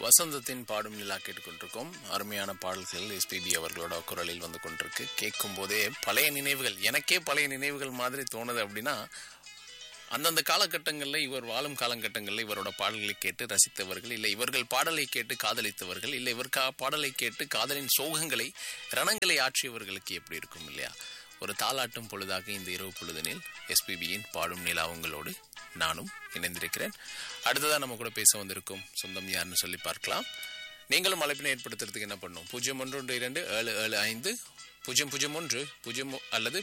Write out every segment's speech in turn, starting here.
வசந்தத்தின் பாடும் நிலா கேட்டுக்கொண்டிருக்கோம். அருமையான பாடல்கள் எஸ்பிபி அவர்களோட குரலில் வந்து கொண்டிருக்கு. கேட்கும் போதே பழைய நினைவுகள், எனக்கே பழைய நினைவுகள் மாதிரி தோணுது. அப்படின்னா அந்தந்த காலகட்டங்களில், இவர் வாழும் காலகட்டங்களில் இவரோட பாடல்களை கேட்டு ரசித்தவர்கள், இல்லை இவர்கள் பாடலை கேட்டு காதலித்தவர்கள், இல்லை இவர் பாடலை கேட்டு காதலின் சோகங்களை ரணங்களை ஆற்றியவர்களுக்கு எப்படி இருக்கும் இல்லையா? ஒரு தாலாட்டும் பொழுதாக இந்த இரவு பொழுதனில் எஸ்பிபியின் பாடும் நிலா உங்களோடு நானும் இணைந்திருக்கிறேன். அடுத்ததான் நம்ம கூட பேச வந்திருக்கும் சொந்தம் யாருன்னு சொல்லி பார்க்கலாம். நீங்களும் அழைப்பினை ஏற்படுத்துறதுக்கு என்ன பண்ணும்? 0112771001 அல்லது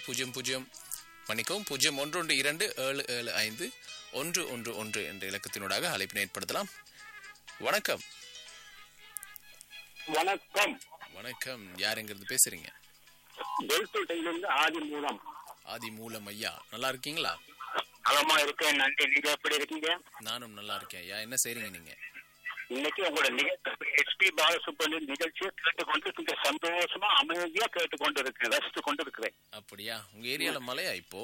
0112775111 என்ற இலக்கத்தினூடாக அழைப்பினை ஏற்படுத்தலாம். வணக்கம். வணக்கம். வணக்கம். யாருங்கிறது பேசுறீங்க? ஆதி மூலம் ஐயா, நல்லா இருக்கீங்களா? நலமா இருக்கேன், நன்றி. நீங்க எப்படி இருக்கீங்க? நானும் நல்லா இருக்கேன் ஐயா. என்ன செய்றீங்க நீங்க? இன்னைக்கு உங்களோட எஸ்பி பாலசுப்ரமணியன் நிகழ்ச்சியை கேட்டுக்கொண்டு சந்தோஷமா அமைதியா கேட்டுக்கொண்டு இருக்கேன், ரசித்து கொண்டு இருக்கிறேன். அப்படியா? உங்க ஏரியால மழையா இப்போ?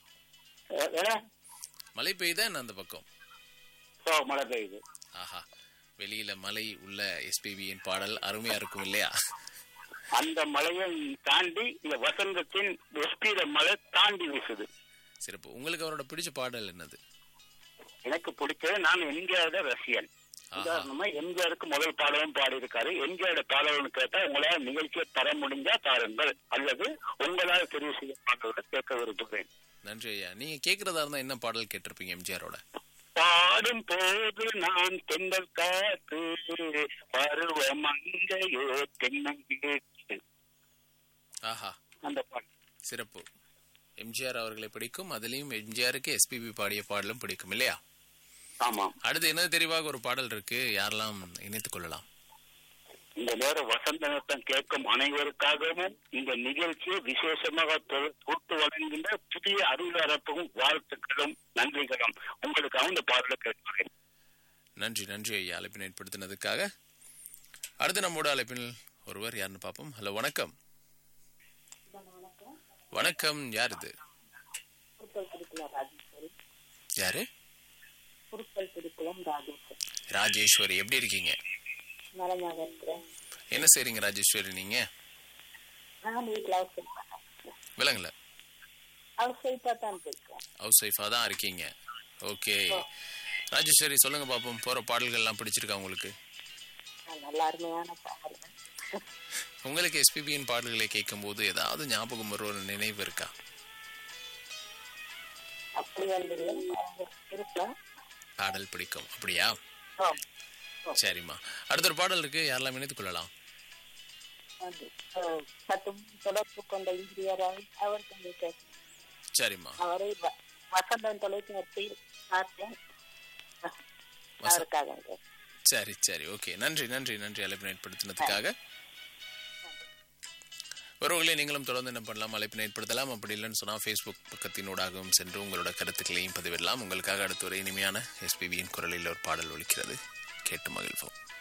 மழை பெய்யுதா என்ன அந்த பக்கம்? மழை பெய்யுது. ஆஹா, வெளியில மழை உள்ள எஸ்பிபியின் பாடல் அருமையா இருக்கும் இல்லையா? அந்த மழையை தாண்டி இந்த வசந்தத்தின் எஸ்பியில மழை தாண்டி வீசுது. சிறப்பு. உங்களுக்கு அவரோட பிடிச்ச பாடல் என்னது? எனக்கு பிடிச்சது, நான் எம்ஜிஆரோட ரசிகன். உதாரணமா எம்ஜிஆருக்கு முதல் பாடலும் பாடி இருக்காரு. எம்ஜிஆரோட பாடல்னு கேட்டா உங்களால் நிகழ்ச்சியை தர முடிஞ்சா தாருங்கள், அல்லது உங்களால் தெரிவு செய்ய பாடல்களை கேட்க விரும்புகிறேன். நன்றி ஐயா. நீங்க கேட்கறதா இருந்தா என்ன பாடல் கேட்டிருப்பீங்க எம்ஜிஆரோட? பாடும் போது நான் தென்றல் காத்து பருவ மங்கையோ தென்னங்கேட்டு. ஆஹா, அந்த பாடல் சிறப்பு. எம்ஜிஆர் அவர்களை பிடிக்கும், அதுலயும் எம்ஜிஆருக்கு எஸ்பிபி பாடிய பாடலும் பிடிக்கும் இல்லையா? ஆமா. அடுத்து என்ன தெரிவாக ஒரு பாடல் இருக்கு, யாரெல்லாம் இணைத்துக் கொள்ளலாம்? இந்த நேரம் வசந்தம் கேட்கும் அனைவருக்காகவும் இந்த நிகழ்ச்சியை விசேஷமாக தொட்டு வழங்குகின்ற புதிய அறிவியரப்பும் வாழ்த்துக்களும் நன்றிகளும் உங்களுக்காக இந்த பாடலை கேட்கிறேன். நன்றி. நன்றி ஐயா, அழைப்பினை ஏற்படுத்தினதுக்காக. அடுத்து நம்மோட அழைப்பில் ஒருவர் யாருன்னு பார்ப்போம். ஹலோ, வணக்கம். வணக்கம். யார் இது? யாரு? ராஜேஸ்வரி. எப்படி இருக்கீங்க? என்ன செய்றீங்க ராஜேஸ்வரி நீங்க? விலங்கல ஹவுஸ் ஒய்ஃபா தான் இருக்கீங்க. ஓகே ராஜேஸ்வரி, சொல்லுங்க பாப்போம், போற பாடல்கள் எல்லாம் பிடிச்சிருக்கா உங்களுக்கு? உங்களுக்கு எஸ்பிபியின் பாடல்களை கேட்கும் போது ஏதாவது ஞாபகம் வர ஒரு நினைவு இருக்கா? பாடல் பிடிக்கும் அப்படியா? சரிம்மா. அடுத்த ஒரு பாடல் இருக்கு, யாரெல்லாம் இணைத்துக் கொள்ளலாம்? சரிம்மா. சரி சரி, ஓகே. நன்றி நன்றி நன்றி அழைப்பினை ஏற்படுத்தினதுக்காக. ஒருவர்களே நீங்களும் தொடர்ந்து என்ன பண்ணலாம், அழைப்பினை ஏற்படுத்தலாம். அப்படி இல்லைன்னு சொன்னா ஃபேஸ்புக் பக்கத்தினூடாகவும் சென்று உங்களோட கருத்துக்களையும் பதிவிடலாம். உங்களுக்காக அடுத்த ஒரு இனிமையான எஸ்பிபியின் குரலில் ஒரு பாடல் ஒலிக்கிறது, கேட்டு மகிழ்வோம்.